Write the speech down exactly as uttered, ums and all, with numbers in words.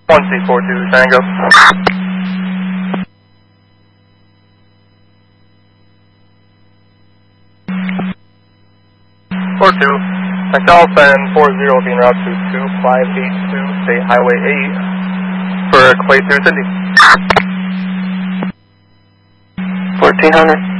one C four two Tango. four two. Myself and four zero will be en route to two five eight two State Highway eight for Clay through Cindy. fourteen hundred.